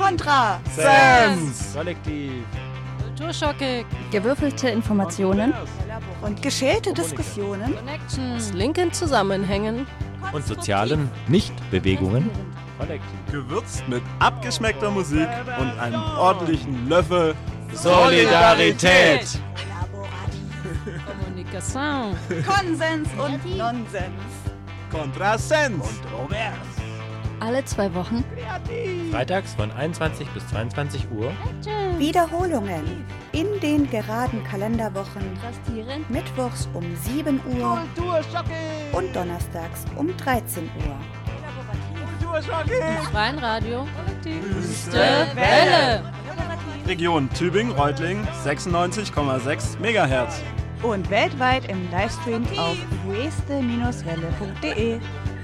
Kontra Sense. Kollektiv. Kulturschockig. Gewürfelte Informationen und geschälte Diskussionen Connections. Linken Zusammenhängen. Und sozialen Nichtbewegungen. Kollektiv. Gewürzt mit abgeschmeckter Musik und einem ordentlichen Löffel Solidarität. Kommunikation. Konsens und Nonsens. Kontrasens. Kontrovers. alle 2 Wochen. Freitags von 21 bis 22 Uhr. Wiederholungen in den geraden Kalenderwochen. Mittwochs um 7 Uhr und donnerstags um 13 Uhr. Im freien Radio. Wüste Welle. Region Tübingen-Reutlingen 96,6 MHz. Und weltweit im Livestream auf weste-welle.de.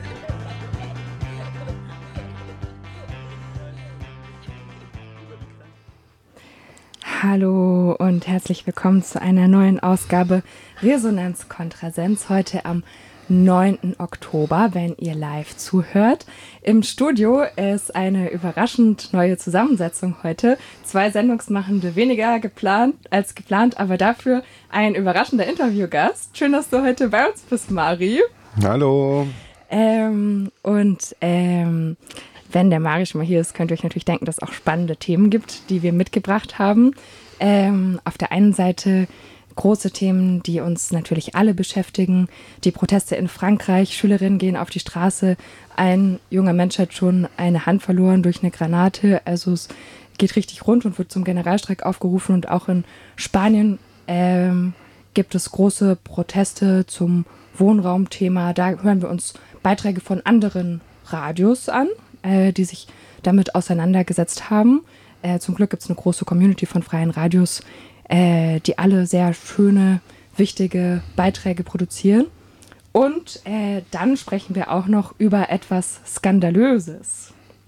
Hallo und herzlich willkommen zu einer neuen Ausgabe Resonanz Kontrasens, heute am 9. Oktober, wenn ihr live zuhört. Im Studio ist eine überraschend neue Zusammensetzung heute. 2 Sendungsmachende weniger als geplant, aber dafür ein überraschender Interviewgast. Schön, dass du heute bei uns bist, Mari. Hallo. Wenn der Mari schon mal hier ist, könnt ihr euch natürlich denken, dass es auch spannende Themen gibt, die wir mitgebracht haben. Auf der einen Seite große Themen, die uns natürlich alle beschäftigen. Die Proteste in Frankreich, Schülerinnen gehen auf die Straße, ein junger Mensch hat schon eine Hand verloren durch eine Granate. Also es geht richtig rund und wird zum Generalstreik aufgerufen. Und auch in Spanien gibt es große Proteste zum Wohnraumthema. Da hören wir uns Beiträge von anderen Radios an, die sich damit auseinandergesetzt haben. Zum Glück gibt es eine große Community von freien Radios, die alle sehr schöne, wichtige Beiträge produzieren. Und dann sprechen wir auch noch über etwas Skandalöses.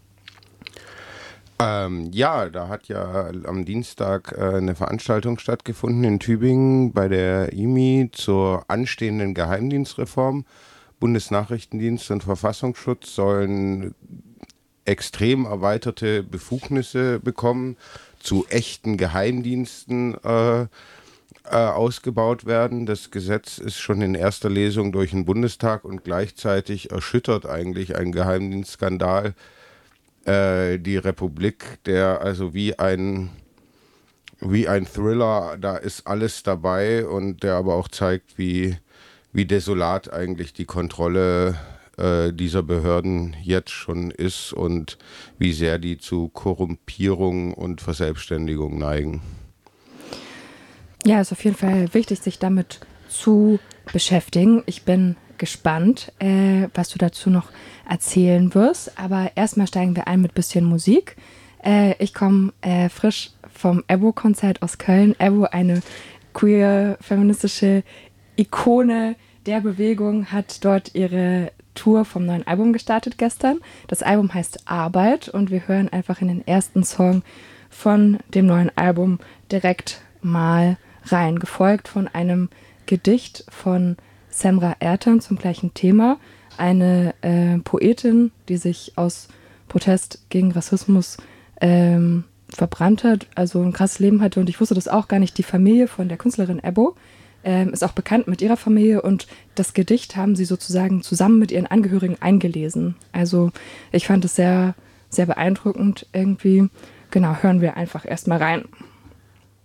Ja, da hat ja am Dienstag eine Veranstaltung stattgefunden in Tübingen bei der IMI zur anstehenden Geheimdienstreform. Bundesnachrichtendienst und Verfassungsschutz sollen extrem erweiterte Befugnisse bekommen, zu echten Geheimdiensten ausgebaut werden. Das Gesetz ist schon in erster Lesung durch den Bundestag und gleichzeitig erschüttert eigentlich ein Geheimdienstskandal die Republik, der also wie ein Thriller, da ist alles dabei und der aber auch zeigt, wie desolat eigentlich die Kontrolle dieser Behörden jetzt schon ist und wie sehr die zu Korrumpierung und Verselbstständigung neigen. Ja, ist auf jeden Fall wichtig, sich damit zu beschäftigen. Ich bin gespannt, was du dazu noch erzählen wirst. Aber erstmal steigen wir ein mit ein bisschen Musik. Ich komme frisch vom EBBO-Konzert aus Köln. EBBO, eine queer, feministische Ikone der Bewegung, hat dort ihre Tour vom neuen Album gestartet gestern. Das Album heißt Arbeit und wir hören einfach in den ersten Song von dem neuen Album direkt mal rein, gefolgt von einem Gedicht von Semra Ertan zum gleichen Thema, eine Poetin, die sich aus Protest gegen Rassismus verbrannt hat, also ein krasses Leben hatte und ich wusste das auch gar nicht, die Familie von der Künstlerin EBBO ist auch bekannt mit ihrer Familie und das Gedicht haben sie sozusagen zusammen mit ihren Angehörigen eingelesen. Also ich fand es sehr, sehr beeindruckend irgendwie. Genau, hören wir einfach erstmal rein.